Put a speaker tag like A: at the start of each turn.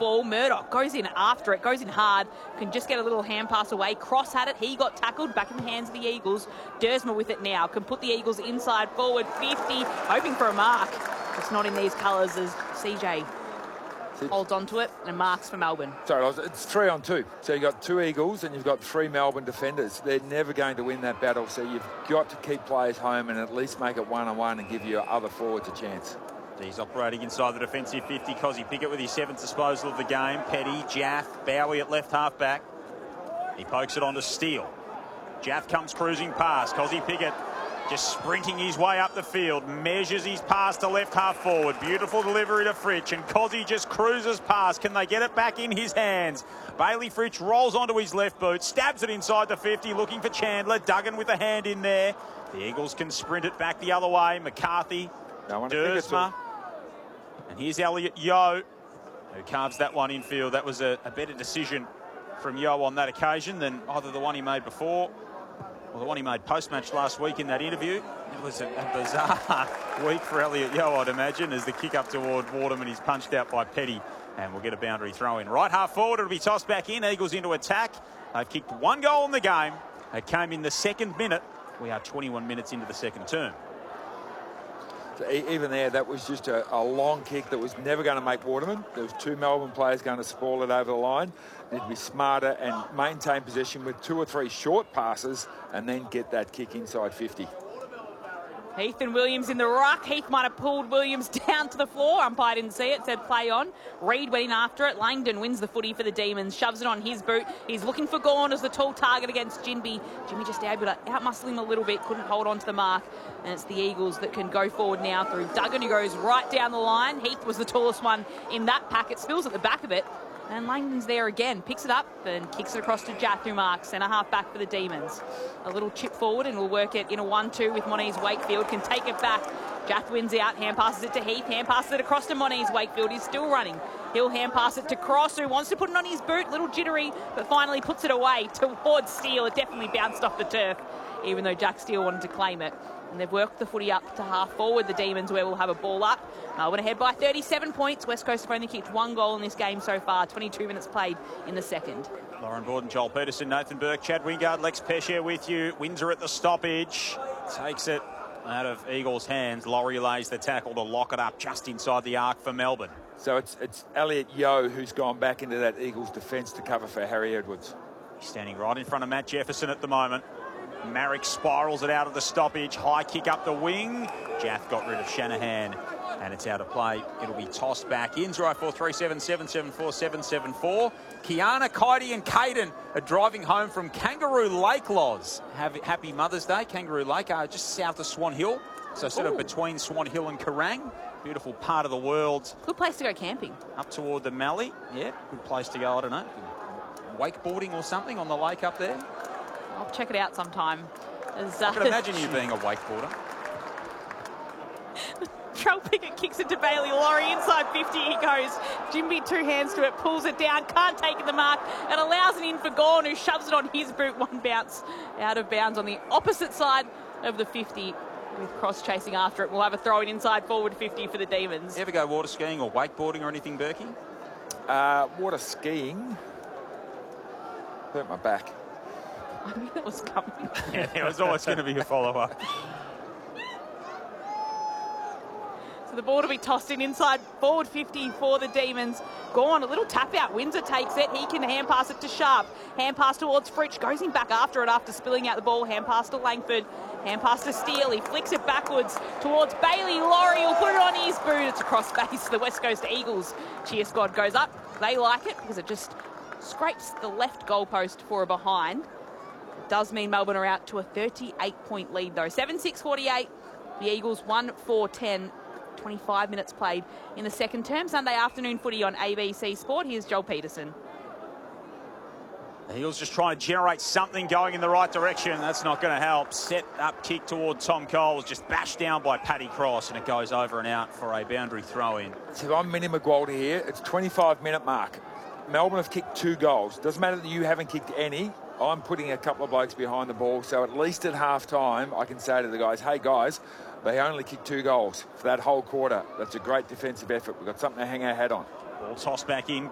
A: ball. Murdoch goes in after it, goes in hard, can just get a little hand pass away. Cross had it, he got tackled, back in the hands of the Eagles. Dersma with it now, can put the Eagles inside forward 50, hoping for a mark. It's not in these colours as CJ holds on to it and marks for Melbourne.
B: Sorry, it's 3 on 2. So you've got 2 Eagles and you've got 3 Melbourne defenders. They're never going to win that battle. So you've got to keep players home and at least make it 1-on-1 and give your other forwards a chance.
C: He's operating inside the defensive 50. Cozzy Pickett with his 7th disposal of the game. Petty, Jaff, Bowie at left half back. He pokes it on to Steele. Jaff comes cruising past. Cozzy Pickett just sprinting his way up the field, measures his pass to left half forward. Beautiful delivery to Fritsch, and Cozzy just cruises past. Can they get it back in his hands? Bailey Fritsch rolls onto his left boot, stabs it inside the 50, looking for Chandler. Duggan with a hand in there. The Eagles can sprint it back the other way. McCarthy, Dersma, and here's Elliot Yeo, who carves that one infield. That was a better decision from Yeo on that occasion than either the one he made before or the one he made post-match last week in that interview. It was a bizarre week for Elliot Yeo, I'd imagine, as the kick up toward Waterman is punched out by Petty, and we'll get a boundary throw in. Right half forward, it'll be tossed back in. Eagles into attack. They've kicked 1 goal in the game. It came in the 2nd minute. We are 21 minutes into the 2nd term.
B: So even there, that was just a long kick that was never going to make Waterman. There was 2 Melbourne players going to sprawl it over the line. Need to be smarter and maintain possession with 2 or 3 short passes and then get that kick inside 50.
A: Heath and Williams in the ruck. Heath might have pulled Williams down to the floor. Umpire didn't see it, said play on. Reid went in after it. Langdon wins the footy for the Demons, shoves it on his boot. He's looking for Gawn as the tall target against Ginbey. Jimmy just able to outmuscle him a little bit, couldn't hold on to the mark. And it's the Eagles that can go forward now through Duggan, who goes right down the line. Heath was the tallest one in that packet, spills at the back of it. And Langdon's there again, picks it up and kicks it across to Jaff, who marks centre half back for the Demons. A little chip forward and we'll work it in a 1-2 with Moniz Wakefield, can take it back. Jaff wins out, hand passes it to Heath, hand passes it across to Moniz Wakefield. He's still running. He'll hand pass it to Cross, who wants to put it on his boot, little jittery, but finally puts it away towards Steele. It definitely bounced off the turf, even though Jack Steele wanted to claim it. And they've worked the footy up to half forward, the Demons, where we'll have a ball up. Melbourne ahead by 37 points. West Coast have only kicked 1 goal in this game so far. 22 minutes played in the 2nd.
C: Lauren Borden, Joel Peterson, Nathan Burke, Chad Wingard, Lex Pesce with you. Windsor at the stoppage. Takes it out of Eagles' hands. Laurie lays the tackle to lock it up just inside the arc for Melbourne.
B: So it's Elliot Yeo who's gone back into that Eagles defence to cover for Harry Edwards.
C: He's standing right in front of Matt Jefferson at the moment. Marek spirals it out of the stoppage. High kick up the wing. Jaff got rid of Shanahan, and it's out of play. It'll be tossed back in. 0437774774. Kiana, Kaidi and Caden are driving home from Kangaroo Lake, Loz. Happy Mother's Day. Kangaroo Lake, just south of Swan Hill. So sort of between Swan Hill and Kerrang. Beautiful part of the world.
A: Good place to go camping.
C: Up toward the Mallee. Yeah, good place to go, I don't know. Wakeboarding or something on the lake up there.
A: I'll check it out sometime.
C: I can imagine you being a wakeboarder.
A: Trell Pickett kicks it to Bailey Laurie. Inside 50 he goes. Jimby 2 hands to it, pulls it down, can't take the mark, and allows it in for Gawn, who shoves it on his boot. 1 bounce out of bounds on the opposite side of the 50 with Cross chasing after it. We'll have a throw in inside forward 50 for the Demons.
C: You ever go water skiing or wakeboarding or anything, Berkey?
B: Water skiing. Hurt my back.
A: I knew that was coming.
C: Yeah, it was always going to be a follow-up.
A: So the ball to be tossed in inside forward 50 for the Demons. Gone, a little tap out. Windsor takes it. He can hand pass it to Sharp. Hand pass towards Fritsch. Goes in back after it after spilling out the ball. Hand pass to Langford. Hand pass to Steele. He flicks it backwards towards Bailey Laurie. He'll put it on his boot. It's across base. The West Coast Eagles cheer squad goes up. They like it because it just scrapes the left goalpost for a behind. It does mean Melbourne are out to a 38-point lead, though. 7-6-48. The Eagles 1-4-10. 25 minutes played in the 2nd term. Sunday afternoon footy on ABC Sport. Here's Joel Peterson.
C: The Eagles just trying to generate something going in the right direction. That's not going to help. Set up kick toward Tom Cole was just bashed down by Paddy Cross, and it goes over and out for a boundary throw in.
B: So I'm Minnie McGualter here. It's 25-minute mark. Melbourne have kicked 2 goals. Doesn't matter that you haven't kicked any. I'm putting a couple of blokes behind the ball, so at least at half-time I can say to the guys, hey guys, they only kicked 2 goals for that whole quarter. That's a great defensive effort. We've got something to hang our hat on.
C: Ball tossed back in.